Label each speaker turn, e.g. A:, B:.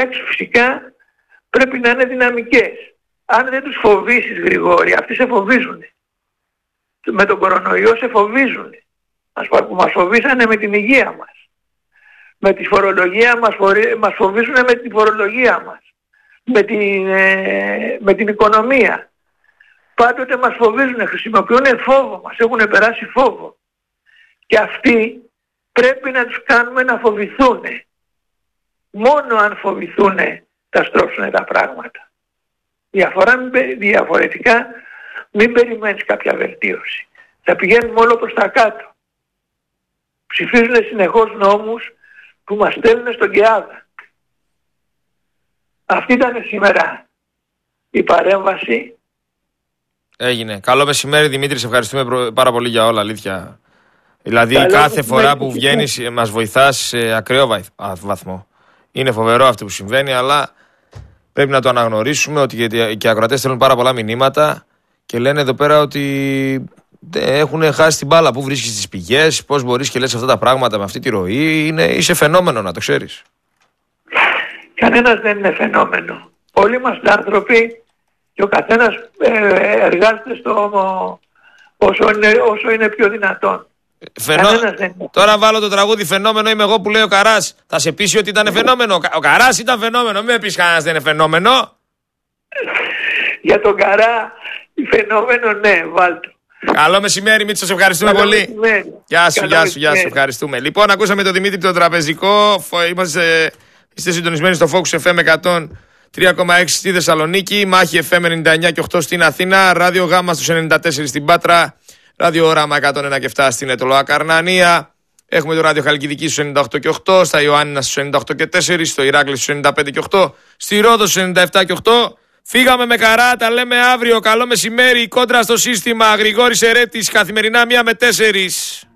A: φυσικά πρέπει να είναι δυναμικές. Αν δεν τους φοβήσεις, Γρηγόρη, αυτοί σε φοβίζουν. Με τον κορονοϊό σε φοβίζουν. Μας φοβήσανε με την υγεία μας. Με τη φορολογία μας φοβίζουν με τη φορολογία μας. Με την οικονομία. Πάντοτε μας φοβίζουν, χρησιμοποιούν φόβο, μας έχουν περάσει φόβο. Και αυτοί πρέπει να τους κάνουμε να φοβηθούν. Μόνο αν φοβηθούν θα στρώσουν τα πράγματα. Διαφορετικά μην περιμένεις κάποια βελτίωση. Θα πηγαίνουμε όλο προς τα κάτω. Ψηφίζουν συνεχώς νόμους που μας στέλνουν στον ΚΕΑΔΑ. Αυτή ήταν σήμερα η παρέμβαση.
B: Έγινε. Καλό μεσημέρι, Δημήτρη. Σε ευχαριστούμε πάρα πολύ για όλα, αλήθεια. Δηλαδή κάθε φορά που βγαίνεις μας βοηθάς σε ακραίο βαθμό. Είναι φοβερό αυτό που συμβαίνει, αλλά πρέπει να το αναγνωρίσουμε ότι και οι ακροατές στέλνουν πάρα πολλά μηνύματα και λένε εδώ πέρα ότι έχουν χάσει την μπάλα. Πού βρίσκεις τις πηγές, πώς μπορείς και λες αυτά τα πράγματα με αυτή τη ροή. Είσαι φαινόμενο, να το ξέρεις.
A: Κανένας δεν είναι φαινόμενο. Όλοι είμαστε άνθρωποι και ο καθένας εργάζεται όσο είναι πιο δυνατόν.
B: Τώρα βάλω το τραγούδι «Φαινόμενο είμαι εγώ» που λέει ο Καράς. Θα σε πείσει ότι ήταν φαινόμενο. Ο Καράς ήταν φαινόμενο. Μην με πεις κανένας δεν είναι φαινόμενο.
A: Για τον Καρά φαινόμενο, ναι, βάλτο.
B: Καλό μεσημέρι, Μίτσο, σε ευχαριστούμε πολύ. Γεια σου, ευχαριστούμε. Λοιπόν, ακούσαμε τον Δημήτρη τον Τραπεζικό. Είστε συντονισμένοι στο Focus FM 103,6 στη Θεσσαλονίκη, Μάχη FM 99 και 8 στην Αθήνα, Ράδιο Γάμα στους 94 στην Πάτρα, Ράδιο Όραμα 101 και 7 στην Ετωλοά Καρνανία. Έχουμε το Ράδιο Χαλκιδική στους 98 και 8, στα Ιωάννινα στους 98 και 4, στο Ηράκλειο στους 95 και 8, στη Ρόδο στους 97 και 8. Φύγαμε με χαρά, τα λέμε αύριο. Καλό μεσημέρι, κόντρα στο σύστημα. Γρηγόρης Ερέτης, καθημερινά 1 με 4.